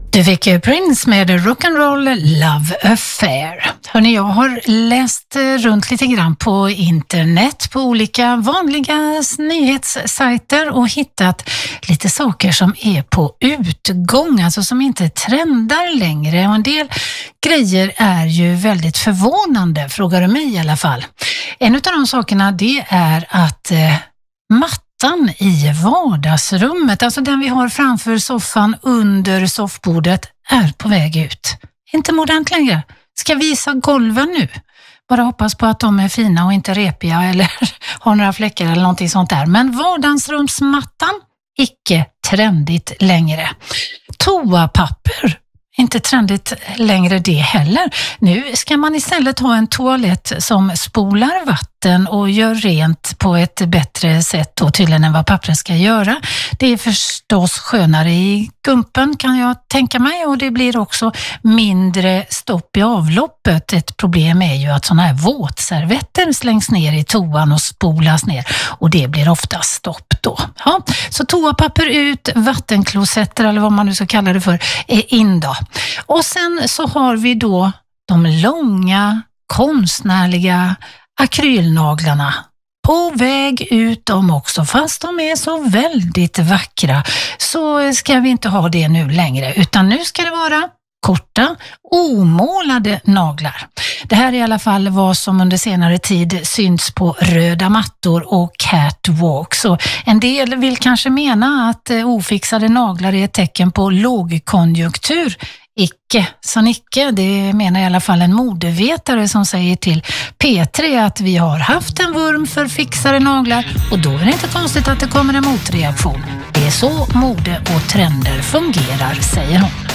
Du fick Prince med Rock'n'Roll Love Affair. Hörrni, jag har läst runt lite grann på internet på olika vanliga nyhetssajter och hittat lite saker som är på utgång, alltså som inte trendar längre. Och en del grejer är ju väldigt förvånande, frågar du mig i alla fall. En av de sakerna det är att mattan i vardagsrummet, alltså den vi har framför soffan under soffbordet, är på väg ut. Inte modernt längre. Ska visa golven nu. Bara hoppas på att de är fina och inte repiga eller har några fläckar eller någonting sånt där. Men vardagsrumsmattan, icke trendigt längre. Toapapper, inte trendigt längre det heller. Nu ska man istället ha en toalett som spolar vatten och gör rent på ett bättre sätt då, tydligen än vad pappret ska göra. Det är förstås skönare i gumpen kan jag tänka mig, och det blir också mindre stopp i avloppet. Ett problem är ju att sådana här våtservetter slängs ner i toan och spolas ner, och det blir ofta stopp då. Ja, så toapapper ut, vattenklosetter eller vad man nu ska kalla det för är in då. Och sen så har vi då de långa konstnärliga akrylnaglarna på väg ut de också, fast de är så väldigt vackra så ska vi inte ha det nu längre, utan nu ska det vara korta, omålade naglar. Det här är i alla fall vad som under senare tid syns på röda mattor och catwalks. Så en del vill kanske mena att ofixade naglar är ett tecken på lågkonjunktur. Icke, så icke. Det menar i alla fall en modevetare som säger till P3 att vi har haft en vurm för fixade naglar, och då är det inte konstigt att det kommer en motreaktion. Det är så mode och trender fungerar, säger hon.